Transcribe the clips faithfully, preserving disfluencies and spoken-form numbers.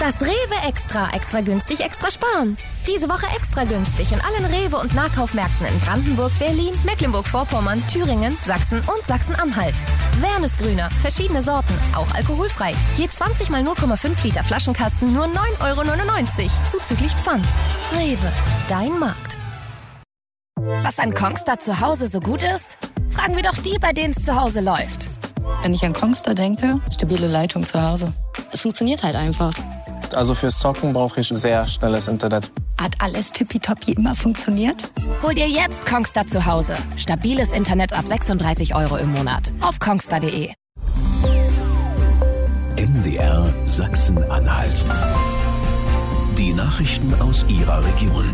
Das Rewe Extra. Extra günstig, extra sparen. Diese Woche extra günstig in allen Rewe- und Nahkaufmärkten in Brandenburg, Berlin, Mecklenburg-Vorpommern, Thüringen, Sachsen und Sachsen-Anhalt. Wernesgrüner, verschiedene Sorten, auch alkoholfrei. Je zwanzig mal null Komma fünf Liter Flaschenkasten nur neun Euro neunundneunzig, zuzüglich Pfand. Rewe, dein Markt. Was an Kongstar zu Hause so gut ist? Fragen wir doch die, bei denen es zu Hause läuft. Wenn ich an Kongstar denke, stabile Leitung zu Hause. Es funktioniert halt einfach. Also fürs Zocken brauche ich sehr schnelles Internet. Hat alles tippitoppi immer funktioniert? Hol dir jetzt Kongstar zu Hause. Stabiles Internet ab sechsunddreißig Euro im Monat. Auf kongstar punkt de. M D R Sachsen-Anhalt. Die Nachrichten aus Ihrer Region.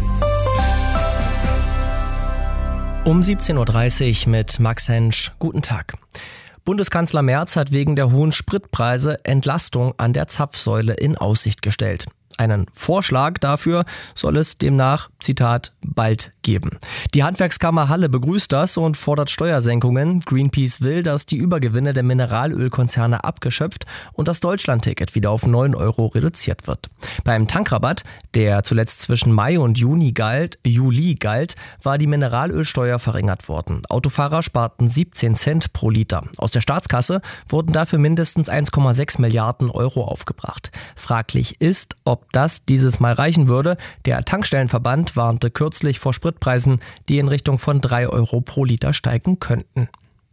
Um siebzehn Uhr dreißig mit Max Hensch. Guten Tag. Bundeskanzler Merz hat wegen der hohen Spritpreise Entlastung an der Zapfsäule in Aussicht gestellt. Einen Vorschlag dafür soll es demnach, Zitat, bald geben. Die Handwerkskammer Halle begrüßt das und fordert Steuersenkungen. Greenpeace will, dass die Übergewinne der Mineralölkonzerne abgeschöpft und das Deutschlandticket wieder auf neun Euro reduziert wird. Beim Tankrabatt, der zuletzt zwischen Mai und Juni galt, Juli galt, war die Mineralölsteuer verringert worden. Autofahrer sparten siebzehn Cent pro Liter. Aus der Staatskasse wurden dafür mindestens eins Komma sechs Milliarden Euro aufgebracht. Fraglich ist, ob das dieses Mal reichen würde. Der Tankstellenverband warnte kürzlich vor Spritpreisen, die in Richtung von drei Euro pro Liter steigen könnten.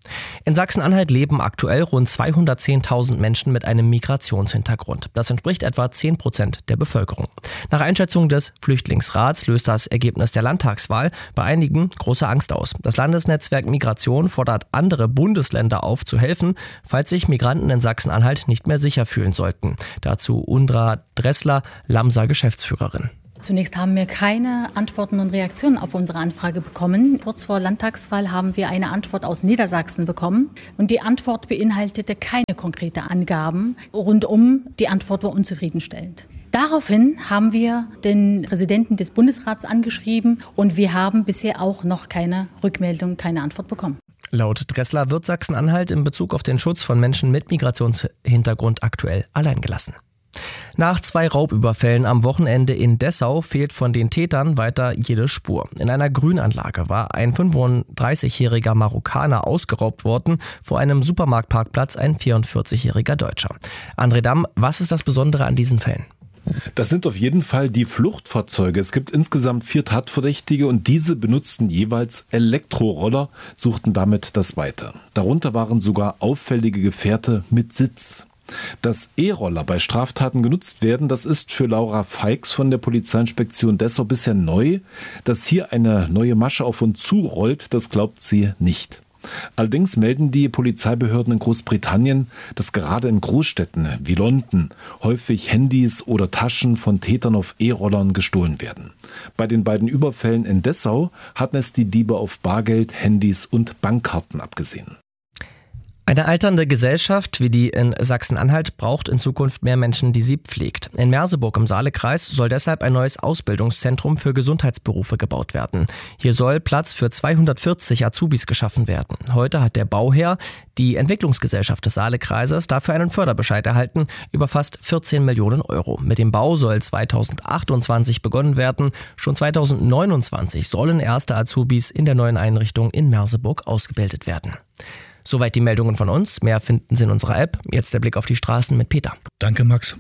In Sachsen-Anhalt leben aktuell rund zweihundertzehntausend Menschen mit einem Migrationshintergrund. Das entspricht etwa zehn Prozent der Bevölkerung. Nach Einschätzung des Flüchtlingsrats löst das Ergebnis der Landtagswahl bei einigen große Angst aus. Das Landesnetzwerk Migration fordert andere Bundesländer auf, zu helfen, falls sich Migranten in Sachsen-Anhalt nicht mehr sicher fühlen sollten. Dazu Undra Dressler, Lamsa Geschäftsführerin. Zunächst haben wir keine Antworten und Reaktionen auf unsere Anfrage bekommen. Kurz vor Landtagswahl haben wir eine Antwort aus Niedersachsen bekommen. Und die Antwort beinhaltete keine konkreten Angaben. Rundum, die Antwort war unzufriedenstellend. Daraufhin haben wir den Präsidenten des Bundesrats angeschrieben und wir haben bisher auch noch keine Rückmeldung, keine Antwort bekommen. Laut Dressler wird Sachsen-Anhalt in Bezug auf den Schutz von Menschen mit Migrationshintergrund aktuell allein gelassen. Nach zwei Raubüberfällen am Wochenende in Dessau fehlt von den Tätern weiter jede Spur. In einer Grünanlage war ein fünfunddreißigjähriger Marokkaner ausgeraubt worden, vor einem Supermarktparkplatz ein vierundvierzigjähriger Deutscher. André Damm, was ist das Besondere an diesen Fällen? Das sind auf jeden Fall die Fluchtfahrzeuge. Es gibt insgesamt vier Tatverdächtige und diese benutzten jeweils Elektroroller, suchten damit das Weite. Darunter waren sogar auffällige Gefährte mit Sitz. Dass E-Roller bei Straftaten genutzt werden, das ist für Laura Feix von der Polizeiinspektion Dessau bisher neu. Dass hier eine neue Masche auf uns zurollt, das glaubt sie nicht. Allerdings melden die Polizeibehörden in Großbritannien, dass gerade in Großstädten wie London häufig Handys oder Taschen von Tätern auf E-Rollern gestohlen werden. Bei den beiden Überfällen in Dessau hatten es die Diebe auf Bargeld, Handys und Bankkarten abgesehen. Eine alternde Gesellschaft wie die in Sachsen-Anhalt braucht in Zukunft mehr Menschen, die sie pflegt. In Merseburg im Saalekreis soll deshalb ein neues Ausbildungszentrum für Gesundheitsberufe gebaut werden. Hier soll Platz für zweihundertvierzig Azubis geschaffen werden. Heute hat der Bauherr, die Entwicklungsgesellschaft des Saalekreises, dafür einen Förderbescheid erhalten über fast vierzehn Millionen Euro. Mit dem Bau soll zweitausendachtundzwanzig begonnen werden. Schon zweitausendneunundzwanzig sollen erste Azubis in der neuen Einrichtung in Merseburg ausgebildet werden. Soweit die Meldungen von uns. Mehr finden Sie in unserer App. Jetzt der Blick auf die Straßen mit Peter. Danke, Max.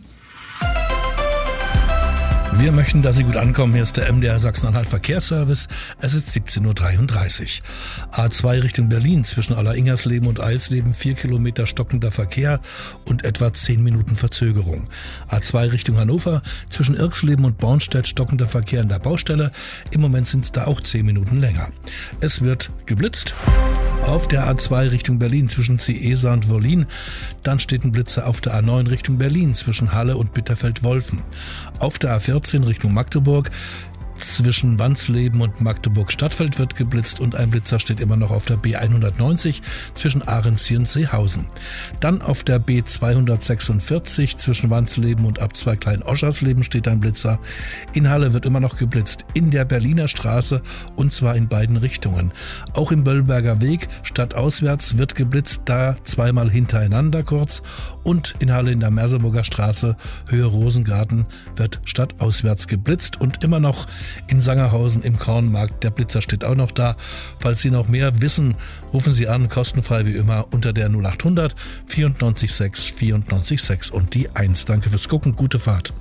Wir möchten, dass Sie gut ankommen. Hier ist der M D R Sachsen-Anhalt Verkehrsservice. Es ist siebzehn Uhr dreiunddreißig. A zwei Richtung Berlin zwischen Aller-Ingersleben und Eilsleben vier Kilometer stockender Verkehr und etwa zehn Minuten Verzögerung. A zwei Richtung Hannover zwischen Irksleben und Bornstedt stockender Verkehr in der Baustelle. Im Moment sind es da auch zehn Minuten länger. Es wird geblitzt. Auf der A zwei Richtung Berlin zwischen Ciesa und Wollin. Dann steht ein Blitzer auf der A neun Richtung Berlin zwischen Halle und Bitterfeld-Wolfen. Auf der A vierzehn Richtung Magdeburg Zwischen Wansleben und Magdeburg-Stadtfeld wird geblitzt und ein Blitzer steht immer noch auf der B hundertneunzig zwischen Ahrensee und Seehausen. Dann auf der B zweihundertsechsundvierzig zwischen Wansleben und Abzweig Klein-Oschersleben steht ein Blitzer. In Halle wird immer noch geblitzt, in der Berliner Straße und zwar in beiden Richtungen. Auch im Böllberger Weg stadtauswärts wird geblitzt, da zweimal hintereinander kurz, und in Halle in der Merseburger Straße Höhe Rosengarten wird stadtauswärts geblitzt und immer noch in Sangerhausen im Kornmarkt. Der Blitzer steht auch noch da. Falls Sie noch mehr wissen, rufen Sie an, kostenfrei wie immer unter der null acht hundert vierundneunzig sechs vierundneunzig sechs und die eins. Danke fürs Gucken, gute Fahrt.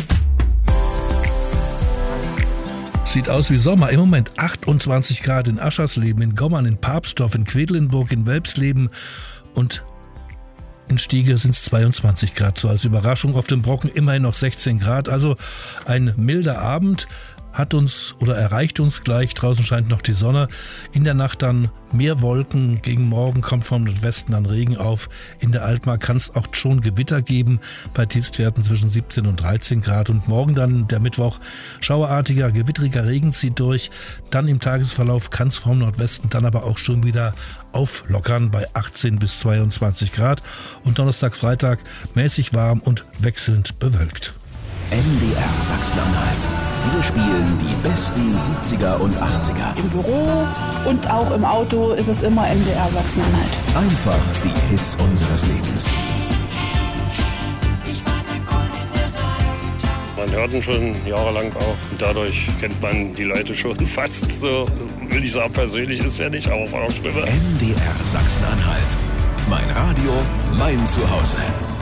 Sieht aus wie Sommer. Im Moment achtundzwanzig Grad in Aschersleben, in Gommern, in Papsdorf, in Quedlinburg, in Welpsleben und in Stiege sind es zweiundzwanzig Grad. So als Überraschung auf dem Brocken immerhin noch sechzehn Grad. Also ein milder Abend hat uns oder erreicht uns gleich. Draußen scheint noch die Sonne. In der Nacht dann mehr Wolken. Gegen Morgen kommt vom Nordwesten dann Regen auf. In der Altmark kann es auch schon Gewitter geben bei Tiefstwerten zwischen siebzehn und dreizehn Grad. Und morgen dann der Mittwoch schauerartiger, gewittriger Regen zieht durch. Dann im Tagesverlauf kann es vom Nordwesten dann aber auch schon wieder auflockern bei achtzehn bis zweiundzwanzig Grad. Und Donnerstag, Freitag mäßig warm und wechselnd bewölkt. M D R Sachsen-Anhalt. Wir spielen die besten siebziger und achtziger. Im Büro und auch im Auto ist es immer M D R Sachsen-Anhalt. Einfach die Hits unseres Lebens. Man hört ihn schon jahrelang auch. Und dadurch kennt man die Leute schon fast so, will ich sagen, persönlich ist ja nicht, aber von der Stimme. M D R Sachsen-Anhalt. Mein Radio, mein Zuhause.